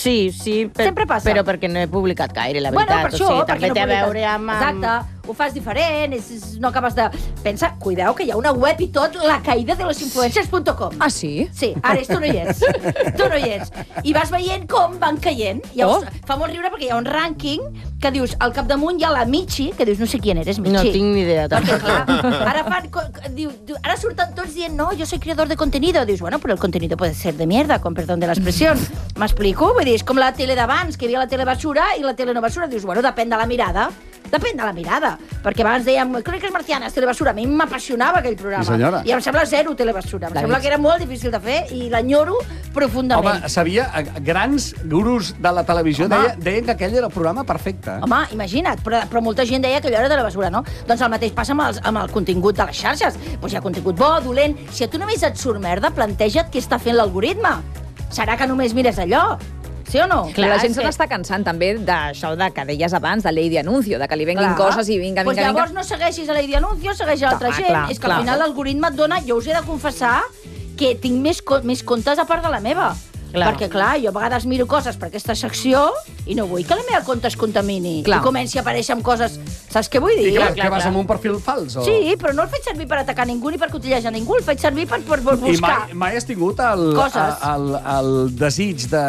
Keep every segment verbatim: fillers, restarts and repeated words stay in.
Sí, sí. Per, Sempre passa. Però perquè no he publicat gaire, la veritat. Bueno, per això, o sigui, perquè també no té a publiques. veure amb... Exacte, ho fas diferent, és, és, no acabes de... Pensa, cuideu, que hi ha una web i tot, la caïda de los influencers punt com. Ah, sí? Sí, ara tu no hi ets. Tu no hi ets. I vas veient com van caient. Llavors, oh. fa molt riure perquè hi ha un rànquing que dius, al capdamunt hi ha la Michi, que dius, no sé qui eres, Michi. No tinc ni idea, Perquè, tampoc. clar, ara, fan, diu, diu, ara surten tots dient, no, yo soy creador de contenido. Dius, bueno, però el contenido puede ser de mierda, con perdón de l'expressió. M'explico? Vull dir, és com la tele d'abans, que hi havia la tele basura i la tele no basura. Dius, bueno, depèn de la mirada. Depèn de la mirada. Perquè abans dèiem, cròniques marcianes, telebasura. A mi m'apassionava aquell programa. Sí, senyora. I em sembla zero telebasura. Em La sembla veig. que era molt difícil de fer i l'enyoro profundament. Home, sabia, eh, grans gurus de la televisió Home. deia, deien que aquell era el programa perfecte. Home, imagina't, però, però molta gent deia que allò era de la basura, no? Doncs el mateix passa amb, els, amb el contingut de les xarxes. Doncs hi ha contingut bo, dolent... Si a tu només et surt merda, planteja't què està fent l'algoritme. Serà que només mires allò? Sí o no? Clar, la gent és se que- n'està cansant també d'això de que deies abans, de llei d'anuncio, de que li venguin Clar. coses i vinga, pues vinga, llavors vinga. no segueixis a la d'anuncio, segueix a l'altra Clar, gent. clar, és que clar. al final l'algoritme et dona... Jo us he de confessar que tinc més, co més comptes a part de la meva. Clar. Perquè, clar, jo a vegades miro coses per aquesta secció i no vull que la meva compte es contamini. Clar. I comenci a aparèixer amb coses... Saps què vull dir? I clar, clar, que vas clar. amb un perfil fals? O... Sí, però no el faig servir per atacar ningú ni per cotillejar ningú, el faig servir per, per, per I buscar. mai, mai has tingut el, Coses. el, el desig de...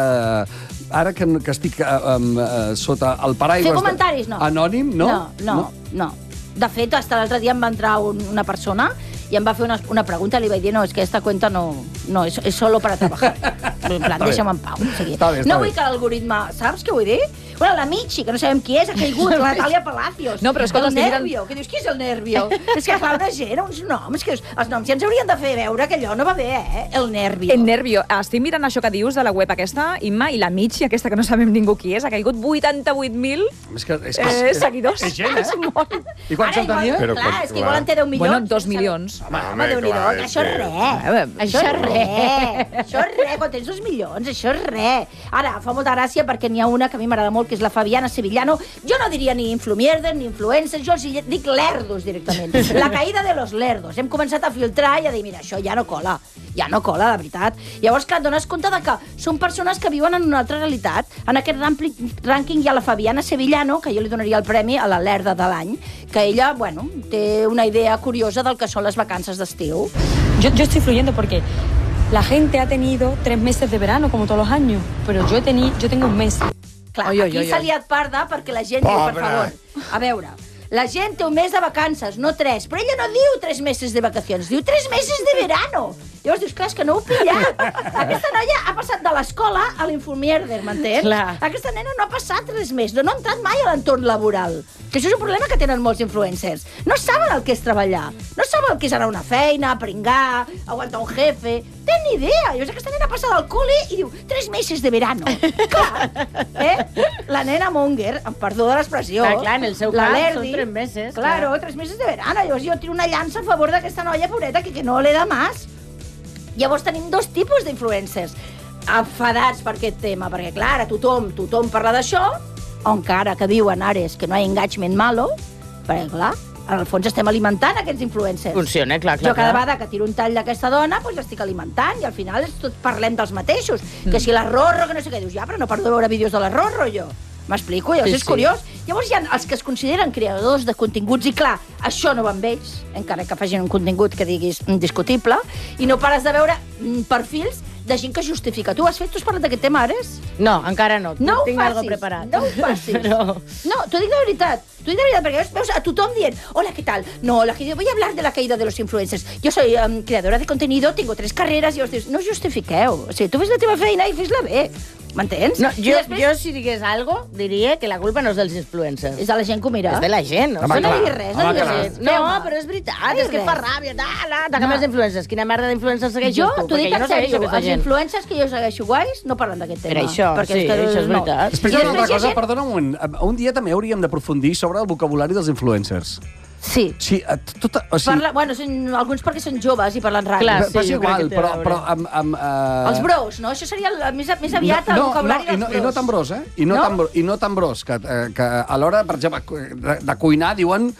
Ara que, que estic uh, um, uh, sota el paraigües... Fer comentaris, no. Anònim, no? No, no, no. no. De fet, fins l'altre dia em va entrar un, una persona i em va fer una, una pregunta, li vaig dir, no, és que esta cuenta no, no és, és solo para trabajar. En plan, deixa'm en pau. O sigui, Està bé, està no bé. vull que l'algoritme... Saps què vull dir? Bueno, la Michi, que no sabem qui és, ha caigut, la Natàlia Palacios. No, però escolta, el estic mirant- Nervio, que dius, qui és el Nervio? És que clar, una gent, uns noms, que els noms ja ens haurien de fer veure que allò no va bé, eh? El Nervio. En nervio. Estic mirant això que dius de la web aquesta, Imma, i la Michi, aquesta que no sabem ningú qui és, ha caigut vuitanta-vuit mil És que, és que, eh, seguidors. És gent, eh? És molt. I quants Ara, en tenia? igual, Però clar, quan- és que igual en té deu milions. Bueno, dos milions. Home, Home, home Déu-n'hi-do, clar, que això és és que- res. Eh, Això és això- res. Això és res, quan tens dos milions, això és res. Ara, fa molta gràcia perquè n'hi ha una que a mi m'agrada molt, que és la Fabiana Sevillano. Jo no diria ni influencers ni influencers, jo els hi dic lerdos directament. La caïda de los lerdos. Hem començat a filtrar i a dir, mira, això ja no cola. Ja no cola, de veritat. Llavors, clar, et dones compte de que són persones que viuen en una altra realitat. En aquest rànquing hi ha la Fabiana Sevillano, que jo li donaria el premi a la lerda de l'any, que ella, bueno, té una idea curiosa del que són les vacances d'estiu. Yo, yo estoy fluyendo porque la gente ha tenido tres meses de verano, como todos los años, pero yo, he teni, yo tengo un mes. Clar, Oi, oi, aquí oi, s'ha oi. liat parda perquè la gent diu, per Pobre. favor, a veure, la gent té un mes de vacances, no tres, però ella no diu tres mesos de vacacions, diu tres mesos de verano. Llavors dius, clar, és que no ho he pillat. Aquesta noia ha passat de l'escola a l'infomierder, m'entens? Clar. Aquesta nena no ha passat res més, no ha entrat mai a l'entorn laboral. Que això és un problema que tenen molts influencers. No saben el que és treballar, no saben el que és anar a una feina, pringar, aguantar un jefe... Té ni idea. Llavors aquesta nena passa del col·le i diu, tres mesos de verano. Clar, eh? La nena Monger, amb perdó de l'expressió... Clar, clar, en el seu la cas Lerdi, són tres mesos, Claro, clar. tres mesos de verano. Llavors jo tiro una llança a favor d'aquesta noia pobreta que, que no le da más. Llavors tenim dos tipus d'influencers enfadats per aquest tema, perquè clar, ara tothom, tothom parla d'això, encara que diuen Ares que no hi ha engagement malo, perquè clar, en el fons estem alimentant aquests influencers. Funciona, clar, clar. Jo cada clar. vegada que tiro un tall d'aquesta dona, doncs l'estic alimentant, i al final és tot parlem dels mateixos. Mm. Que si la Rorro, que no sé què, dius, ja, però no paro de veure vídeos de la Rorro, jo. M'explico? Llavors Sí, és sí. curiós. Llavors hi ha els que es consideren creadors de continguts, i clar, això no va amb ells, encara que facin un contingut que diguis indiscutible, i no pares de veure mm, perfils de gent que justifica. Tu has fet, tu has parlat d'aquest tema, Ares? No, encara no. No ho Tinc facis, algo preparat. no ho facis. Però... No, t'ho dic de veritat, t'ho dic de veritat, perquè veus, veus a tothom dient, hola, ¿qué tal? No, la, voy a hablar de la caída de los influencers. Yo soy um, creadora de contenido, tengo tres carreras, i llavors dius, no us justifiqueu. O sigui, tu fes la teva feina i fes-la bé. M'entens? No, I jo, després jo si digués algo, diria que la culpa no és dels influencers. és de la gent que ho mira. És de la gent. No, Home, sé, no clar. diguis res, no Home, diguis clar. res. No, Home, però és veritat, no és que diguis fa res. ràbia. Dala, ataca No. més influencers. Quina merda d'influencers segueixes Jo tu? t'ho Perquè dic jo en no segueixo sèrio, aquesta els gent. influencers que jo segueixo guais no parlen d'aquest tema. Per això, perquè sí, és que això és no. veritat. Després I una altra després hi ha cosa, gent- perdona un moment. Un dia també hauríem d'aprofundir sobre el vocabulari dels influencers. Sí. Sí, eh, tot, o sigui, Parla, bueno, són, alguns perquè són joves i parlen ràpid. Clar, però, però és sí, jo crec igual, que té a però, veure. però amb... amb uh... Els bros, no? Això seria el, més, més aviat el no, vocabulari no, i dels no, bros. I no tan bros, eh? I no, No? tan, bro, i no tan bros, que, eh, que a l'hora, per exemple, de, de cuinar, diuen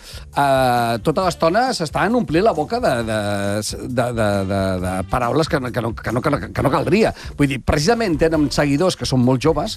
eh, tota l'estona s'estan omplint la boca de, de, de, de, de, de paraules que, no- que, no, que, no, que, no, que no caldria. Vull dir, precisament tenen seguidors que són molt joves